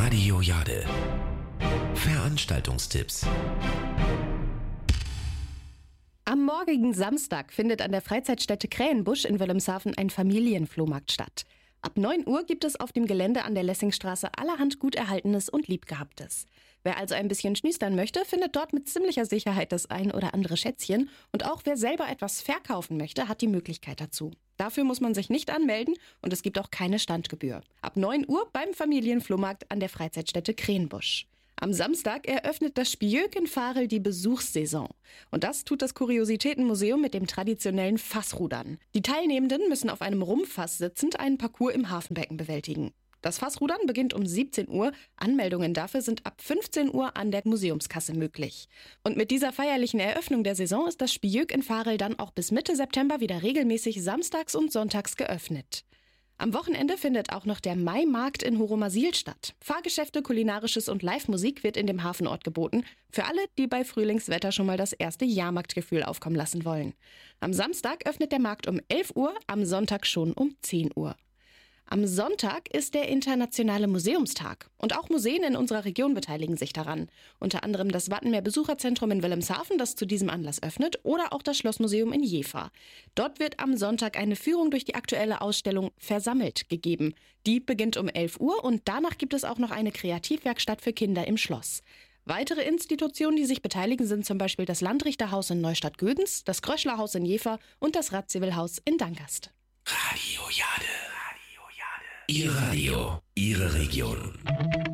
Radio Jade. Veranstaltungstipps. Am morgigen Samstag findet an der Freizeitstätte Krähenbusch in Wilhelmshaven ein Familienflohmarkt statt. Ab 9 Uhr gibt es auf dem Gelände an der Lessingstraße allerhand gut Erhaltenes und Liebgehabtes. Wer also ein bisschen schnüstern möchte, findet dort mit ziemlicher Sicherheit das ein oder andere Schätzchen. Und auch wer selber etwas verkaufen möchte, hat die Möglichkeit dazu. Dafür muss man sich nicht anmelden und es gibt auch keine Standgebühr. Ab 9 Uhr beim Familienflohmarkt an der Freizeitstätte Krähenbusch. Am Samstag eröffnet das Spijöck in Varel die Besuchssaison. Und das tut das Kuriositätenmuseum mit dem traditionellen Fassrudern. Die Teilnehmenden müssen auf einem Rumpfass sitzend einen Parcours im Hafenbecken bewältigen. Das Fassrudern beginnt um 17 Uhr. Anmeldungen dafür sind ab 15 Uhr an der Museumskasse möglich. Und mit dieser feierlichen Eröffnung der Saison ist das Spijöck in Varel dann auch bis Mitte September wieder regelmäßig samstags und sonntags geöffnet. Am Wochenende findet auch noch der Maimarkt in Horomasil statt. Fahrgeschäfte, kulinarisches und Live-Musik wird in dem Hafenort geboten. Für alle, die bei Frühlingswetter schon mal das erste Jahrmarktgefühl aufkommen lassen wollen. Am Samstag öffnet der Markt um 11 Uhr, am Sonntag schon um 10 Uhr. Am Sonntag ist der Internationale Museumstag. Und auch Museen in unserer Region beteiligen sich daran. Unter anderem das Wattenmeer Besucherzentrum in Wilhelmshaven, das zu diesem Anlass öffnet, oder auch das Schlossmuseum in Jever. Dort wird am Sonntag eine Führung durch die aktuelle Ausstellung Versammelt gegeben. Die beginnt um 11 Uhr und danach gibt es auch noch eine Kreativwerkstatt für Kinder im Schloss. Weitere Institutionen, die sich beteiligen, sind zum Beispiel das Landrichterhaus in Neustadt-Gödens, das Kröschlerhaus in Jever und das Radzivilhaus in Dankast. Radio Jade. Ihr Radio, Ihre Region.